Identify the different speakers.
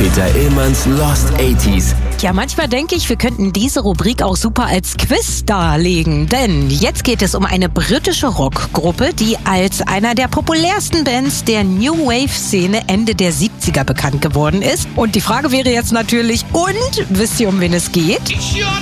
Speaker 1: Peter Illmanns Lost 80s.
Speaker 2: Ja, manchmal denke ich, wir könnten diese Rubrik auch super als Quiz darlegen. Denn jetzt geht es um eine britische Rockgruppe, die als einer der populärsten Bands der New Wave-Szene Ende der 70er bekannt geworden ist. Und die Frage wäre jetzt natürlich, und wisst ihr, um wen es geht?